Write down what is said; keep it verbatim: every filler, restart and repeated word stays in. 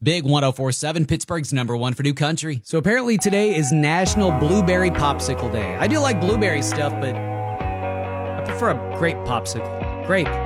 Big one oh four point seven, Pittsburgh's number one for new country. So apparently today is National Blueberry Popsicle Day. I do like blueberry stuff, but I prefer a grape popsicle. Grape.